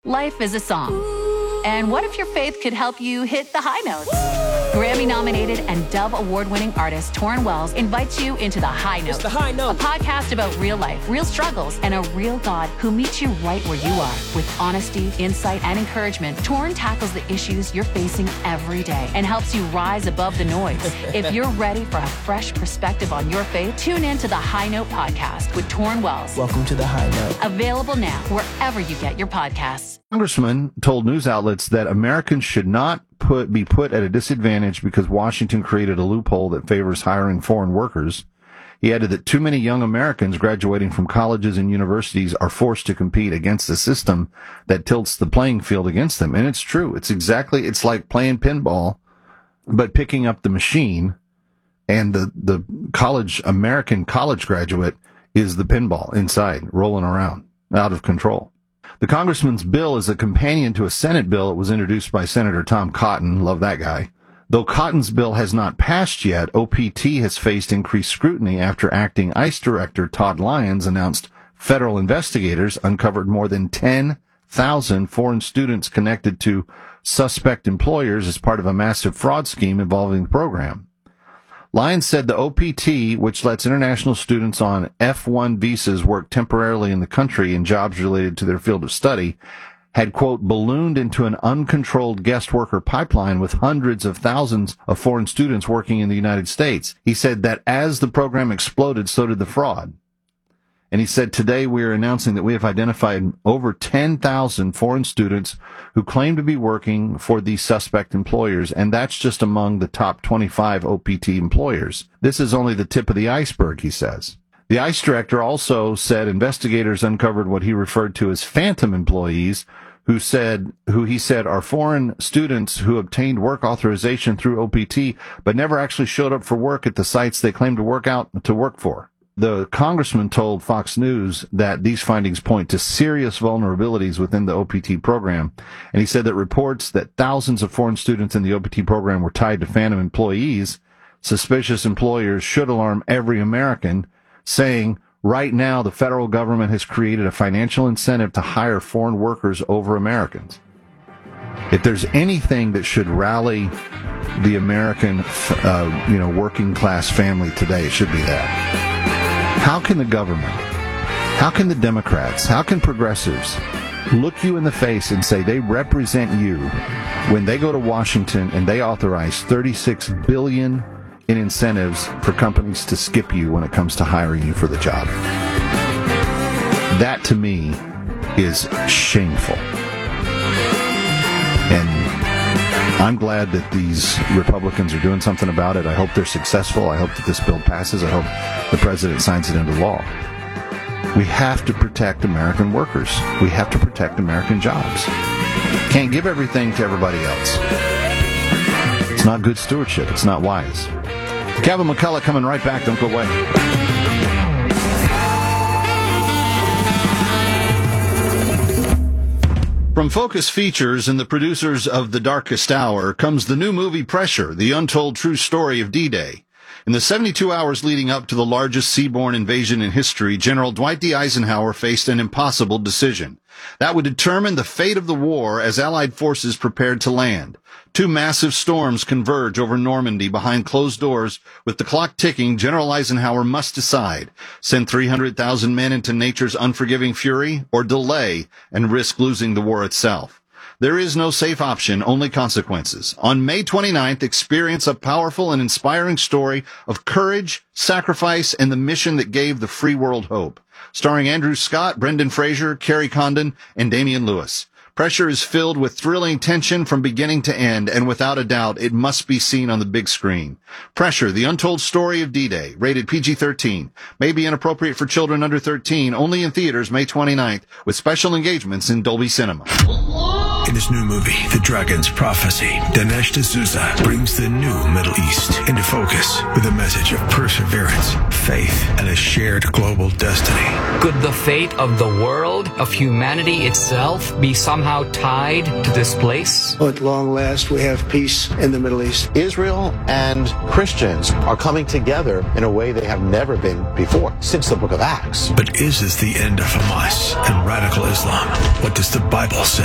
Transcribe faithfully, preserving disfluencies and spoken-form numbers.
Life is a song. And what if your faith could help you hit the high notes? Grammy-nominated and Dove Award-winning artist Torrin Wells invites you into The High Note. It's The High Note. A podcast about real life, real struggles, and a real God who meets you right where you are. With honesty, insight, and encouragement, Torrin tackles the issues you're facing every day and helps you rise above the noise. If you're ready for a fresh perspective on your faith, tune in to The High Note podcast with Torrin Wells. Welcome to The High Note. Available now wherever you get your podcasts. Congressman told news outlets that Americans should not put be put at a disadvantage because Washington created a loophole that favors hiring foreign workers. He added that too many young Americans graduating from colleges and universities are forced to compete against a system that tilts the playing field against them. And it's true. It's exactly, it's like playing pinball, but picking up the machine, and the, the college, American college graduate is the pinball inside, rolling around, out of control. The congressman's bill is a companion to a Senate bill that was introduced by Senator Tom Cotton. Love that guy. Though Cotton's bill has not passed yet, O P T has faced increased scrutiny after acting ICE Director Todd Lyons announced federal investigators uncovered more than ten thousand foreign students connected to suspect employers as part of a massive fraud scheme involving the program. Lyons said the O P T, which lets international students on F one visas work temporarily in the country in jobs related to their field of study, had, quote, ballooned into an uncontrolled guest worker pipeline with hundreds of thousands of foreign students working in the United States. He said that as the program exploded, so did the fraud. And he said, today we are announcing that we have identified over ten thousand foreign students who claim to be working for these suspect employers, and that's just among the top twenty-five O P T employers. This is only the tip of the iceberg, he says. The ICE director also said investigators uncovered what he referred to as phantom employees, who said, who he said are foreign students who obtained work authorization through O P T, but never actually showed up for work at the sites they claimed to work out to work for. The congressman told Fox News that these findings point to serious vulnerabilities within the O P T program, and he said that reports that thousands of foreign students in the O P T program were tied to phantom employees, suspicious employers, should alarm every American, saying, right now the federal government has created a financial incentive to hire foreign workers over Americans. If there's anything that should rally the American, uh, you know, working class family today, it should be that. How can the government, how can the Democrats, how can progressives look you in the face and say they represent you when they go to Washington and they authorize thirty-six billion dollars in incentives for companies to skip you when it comes to hiring you for the job? That, to me, is shameful. And I'm glad that these Republicans are doing something about it. I hope they're successful. I hope that this bill passes. I hope the president signs it into law. We have to protect American workers. We have to protect American jobs. Can't give everything to everybody else. It's not good stewardship. It's not wise. Kevin McCullough coming right back. Don't go away. From Focus Features and the producers of The Darkest Hour comes the new movie Pressure, the untold true story of D-Day. In the seventy-two hours leading up to the largest seaborne invasion in history, General Dwight D. Eisenhower faced an impossible decision. That would determine the fate of the war as Allied forces prepared to land. Two massive storms converge over Normandy behind closed doors. With the clock ticking, General Eisenhower must decide: send three hundred thousand men into nature's unforgiving fury, or delay and risk losing the war itself. There is no safe option, only consequences. On May twenty-ninth, experience a powerful and inspiring story of courage, sacrifice, and the mission that gave the free world hope. Starring Andrew Scott, Brendan Fraser, Kerry Condon, and Damian Lewis. Pressure is filled with thrilling tension from beginning to end, and without a doubt, it must be seen on the big screen. Pressure, the untold story of D-Day, rated P G thirteen. May be inappropriate for children under thirteen, only in theaters May twenty-ninth, with special engagements in Dolby Cinema. In his new movie, The Dragon's Prophecy, Dinesh D'Souza brings the new Middle East into focus with a message of perseverance, faith, and a shared global destiny. Could the fate of the world, of humanity itself, be somehow tied to this place? At long last, we have peace in the Middle East. Israel and Christians are coming together in a way they have never been before, since the book of Acts. But is this the end of Hamas and radical Islam? What does the Bible say?